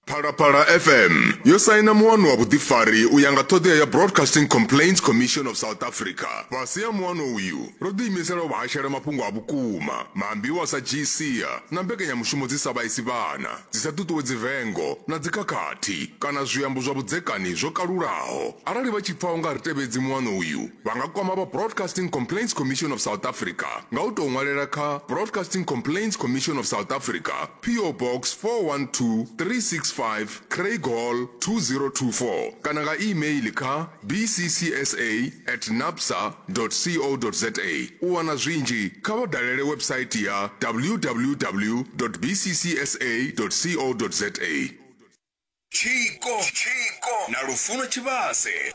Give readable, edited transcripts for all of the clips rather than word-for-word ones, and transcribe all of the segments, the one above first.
Phalaphala FM yo saina muano wa vhuḓifari u ya nga ṱhoḓea ya Broadcasting Complaints Commission of South Africa. Fhasi ya muano uyu ro ḓiimisela u vhashela mafhungo a vhukuma, maambiwa sa GCA na mbekanyamushumo dzi sa vhaisi vhana, dzi sa ṱuṱuwedzi vengo na dzikhakhathi kana zwiambo zwa vhudzekani zwo kalulaho. Arali vha tshi pfa unga ri tevhedzi muano uyu, vha nga kwama vha Broadcasting Complaints Commission of South Africa nga u tou ṅwalela kha Broadcasting Complaints Commission of South Africa, PO Box 412365 Craig Hall 2024 kana nga email kha bccsa@napsa.co.za. U wana zwinzhi kha vha dalele website ya www.bccsa.co.za. Chiko na Lufuno Chivase.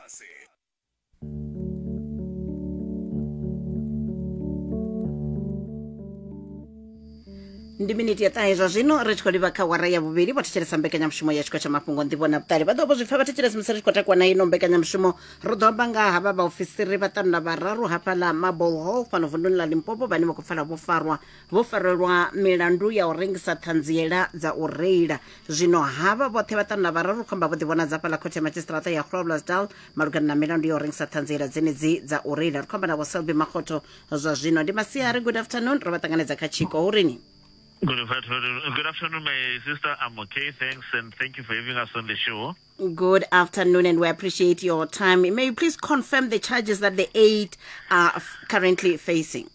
Ndi miniti ya ṱahe zwa zwino ri tshi khou livha kha wara ya vhuvhili vha thetshelesa mbekanyamushumo ya tshiko tsha mafhungo nḓivho na vhuṱali. Vha ḓo vho zwipfa vha thetshelesa musi ri tshi khou takuwa na ino mbekanyamushumo ro ḓo amba nga havha vhaofisiri vhaṱanu na vhararu hafha ḽa Marble Hall fhano vunḓuni ḽa Limpopo vhane vha khou pfala vho farelwa milandu ya u rengisa ṱhanziela dza u reila. Zwino havha vhoṱhe vhaṱanu na vhararu khomba vho ḓivhona dza fhaḽa khothe ya magistrata ya Groblersdal malugana na milandu ya u rengisa ṱhanziela dzenedzi dza u reila. Ri khomba na vho Selby Makgotho zwa zwino. Ndi Masiari, good afternoon. Ro vha ṱanganedza kha Chiko urini. Good afternoon, my sister. I'm okay, thanks, and thank you for having us on the show. Good afternoon, and we appreciate your time. May you please confirm the charges that the 8 are currently facing?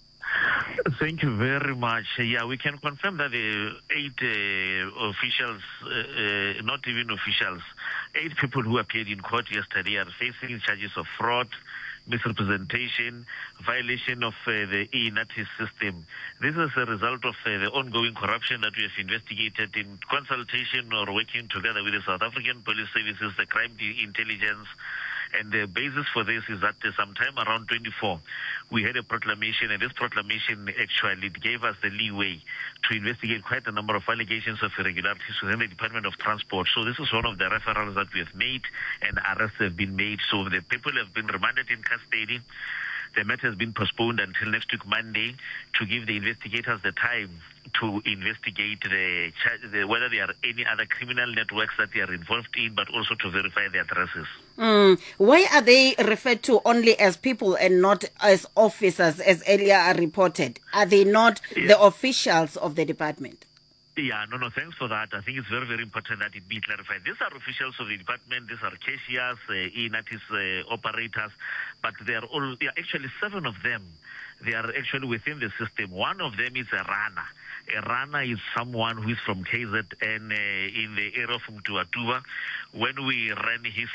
Thank you very much. Yeah, we can confirm that the 8 officials, not even officials, 8 people who appeared in court yesterday are facing charges of fraud, misrepresentation, violation of the e-notice system. This is a result of the ongoing corruption that we have investigated in consultation or working together with the South African Police Services, the crime intelligence. And the basis for this is that sometime around 24, we had a proclamation, and this proclamation actually gave us the leeway to investigate quite a number of allegations of irregularities within the Department of Transport. So this is one of the referrals that we have made, and arrests have been made. So the people have been remanded in custody. The matter has been postponed until next week, Monday, to give the investigators the time to investigate whether there are any other criminal networks that they are involved in, but also to verify the addresses. Why are they referred to only as people and not as officers, as earlier reported? Are they not the officials of the department? Yeah, no, thanks for that. I think it's very, very important that it be clarified. These are officials of the department. These are cashiers, e-notice operators, but they are actually 7 of them. They are actually within the system. One of them is a runner. A runner is someone who is from KZN in the area of Mtuatuba. When we ran his,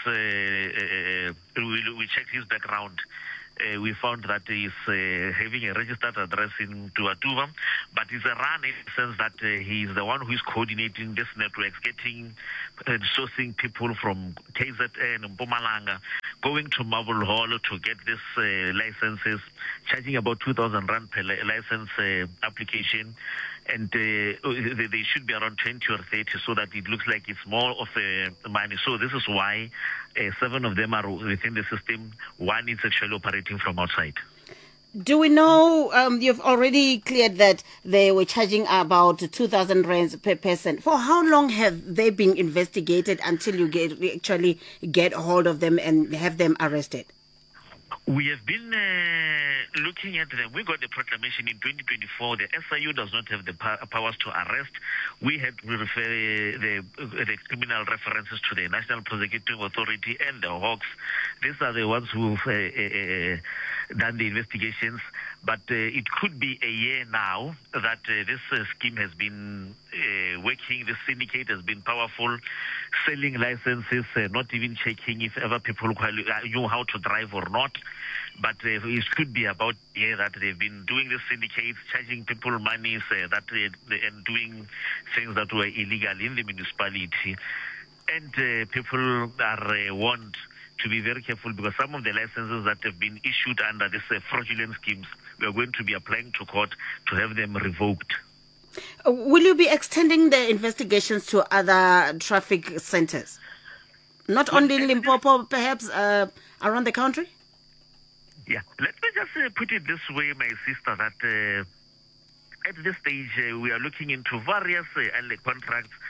we checked his background. We found that he is having a registered address in Tuatuba, but he's a runner in the sense that he is the one who is coordinating this network, getting and sourcing people from KZN and Mpumalanga, going to Marble Hall to get this licenses, charging about 2,000 rand per license application. And they should be around 20 or 30, so that it looks like it's more of money. So this is why 7 of them are within the system. 1 is actually operating from outside. Do we know, you've already cleared that they were charging about 2,000 rands per person. For how long have they been investigated until you actually get hold of them and have them arrested? We have been looking at them. We got the proclamation in 2024. The SIU does not have the powers to arrest. We had to refer the criminal references to the National Prosecuting Authority and the Hawks. These are the ones who've done the investigations. But it could be a year now that this scheme has been working. The syndicate has been powerful, selling licenses, not even checking if ever people knew how to drive or not. But it could be about a year that they've been doing this syndicate, charging people money and doing things that were illegal in the municipality. And people are warned to be very careful, because some of the licenses that have been issued under this fraudulent schemes, we are going to be applying to court to have them revoked. Will you be extending the investigations to other traffic centers? Not only Limpopo, perhaps around the country? Yeah, let me just put it this way, my sister, that at this stage we are looking into various contracts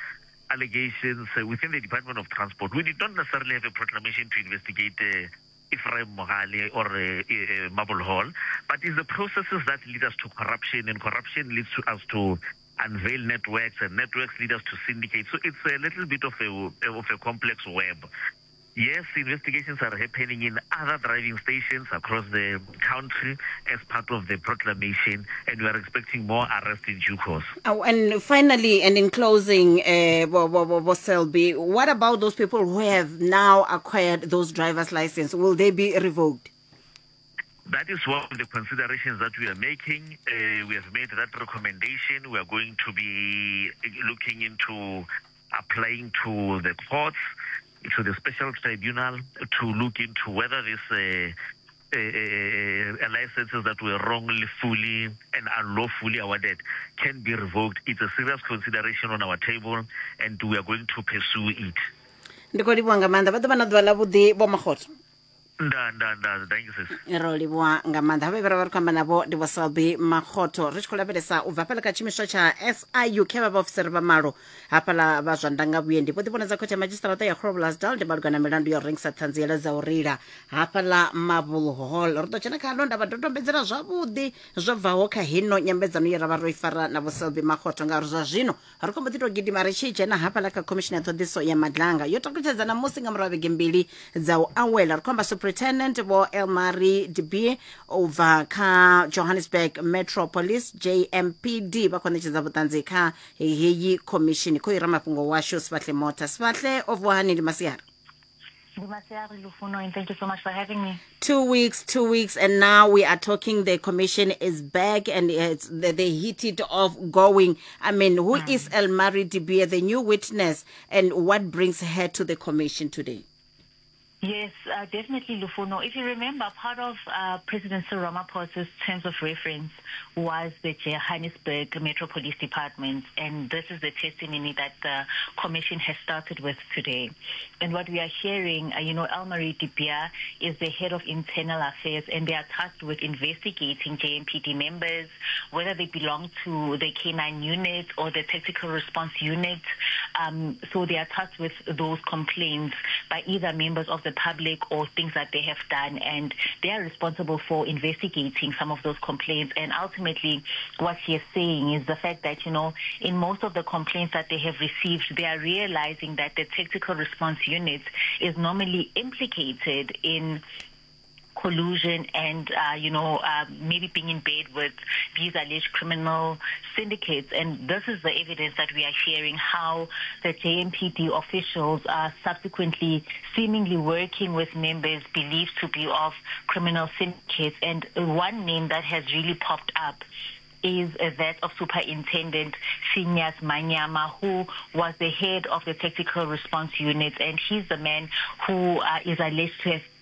allegations within the Department of Transport. We did not necessarily have a proclamation to investigate Ephraim Mogale or Marble Hall, but it's the processes that lead us to corruption, and corruption leads to us to unveil networks, and networks lead us to syndicate. So it's a little bit of a complex web. Yes, investigations are happening in other driving stations across the country as part of the proclamation, and we are expecting more arrests in due course. Oh, and finally, and in closing, Selby, what about those people who have now acquired those driver's license? Will they be revoked? That is one of the considerations that we are making. We have made that recommendation. We are going to be looking into applying to the courts, to the special tribunal, to look into whether these licenses that were wrongly, fully, and unlawfully awarded can be revoked. It's a serious consideration on our table, and we are going to pursue it. Thank you, sis. ro livhuwa nga maanḓa havha ivhara vha ri khou amba navho ndi vho Selby Makgotho. Ri tshi khou lavhelesa u bva hafhaḽa kha tshiimiswa tsha SIU khe vha vhaofisiri vha malo hafhaḽa vha zwa ndanga vhuendi vho ḓivhonadza khothe ya madzhisiṱaraṱa ya Groblersdal ndi malugana na milandu ya u rengisa ṱhanziela dza u reila hafhaḽa Marble Hall. Ri ḓo dzhena kha haḽo nda vha dodombedzela zwavhuḓi zwo bvaho kha hino nyambedzano ye ra vha ro i fara na vho Selby Makgotho ngauri zwa zwino ri khou mbo ḓi tou gidima ri tshi dzhena hafhaḽa kha khomishini ya ṱhoḓiso ya madlanga yo takutshedza na musi nga murahu vhege mbili dza u awela ri khou amba Superintendent vho Elmarie de Beer over kha Johannesburg Metropolis JMPD vha khou ṋetshedza vhuṱanzi kha heyi khomishini khou ira mafhungo washu Sifhahle Mota. Sifhahle o vuhani ndi masiari. And thank you so much for having me. 2 weeks, and now we are talking. The commission is back, and it's they heated off going. I mean, who is Elmarie de Beer, the new witness, and what brings her to the commission today? Yes, definitely, Lufuno. If you remember, part of President Cyril Ramaphosa's terms of reference was the Johannesburg Metro Police Department, and this is the testimony that the commission has started with today. And what we are hearing, Elmarie de Beer is the head of internal affairs, and they are tasked with investigating JMPD members, whether they belong to the K9 unit or the tactical response unit. So they are tasked with those complaints by either members of the public or things that they have done, and they are responsible for investigating some of those complaints. And ultimately what she is saying is the fact that, in most of the complaints that they have received, they are realizing that the tactical response unit is normally implicated in collusion and, maybe being in bed with these alleged criminal syndicates. And this is the evidence that we are hearing, how the JMPD officials are subsequently seemingly working with members believed to be of criminal syndicates. And one name that has really popped up is that of Superintendent Phineas Manyama, who was the head of the tactical response unit, and he's the man who is alleged to have